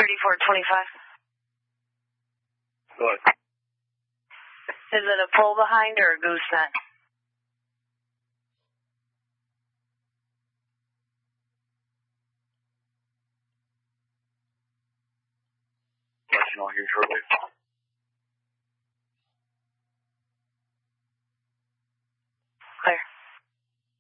3425. Go ahead. Is it a pull behind or a gooseneck? Let you know here shortly.